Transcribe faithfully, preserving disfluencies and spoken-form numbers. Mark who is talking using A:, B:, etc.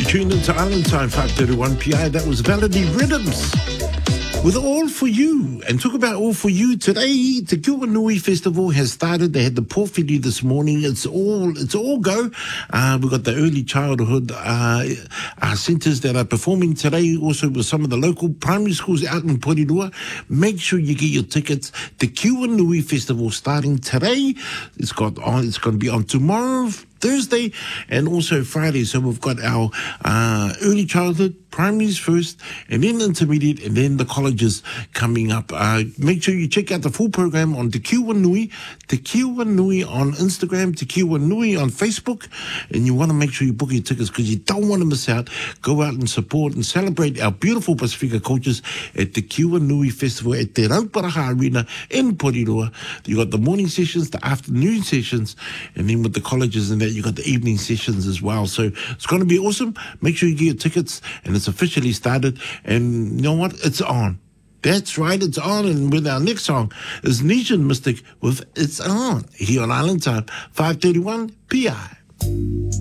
A: tuned into Island Time, five thirty-one P I. That was Melody Rhythms with All For You. And talk about All For You today. The Kiwanui Festival has started. They had the Pōwhiri this morning. It's all it's all go. Uh, we've got the early childhood uh, uh, centres that are performing today, also with some of the local primary schools out in Porirua. Make sure you get your tickets. The Kiwanui Festival starting today. It's got on. It's going to be on tomorrow, Thursday, and also Friday. So we've got our uh, early childhood, primaries first, and then intermediate, and then the colleges coming up. Uh, make sure you check out the full program on Te Kiwanui, Te Kiwanui on Instagram, Te Kiwanui on Facebook, and you want to make sure you book your tickets because you don't want to miss out. Go out and support and celebrate our beautiful Pasifika cultures at the Kiwanui Festival at Te Rauparaha Arena in Porirua. You got the morning sessions, the afternoon sessions, and then with the colleges and that, you got the evening sessions as well. So it's going to be awesome. Make sure you get your tickets, and it's officially started. And you know what? It's on. That's right, it's on. And with our next song is Nation Mystic with It's On here on Island Time, five thirty-one P I.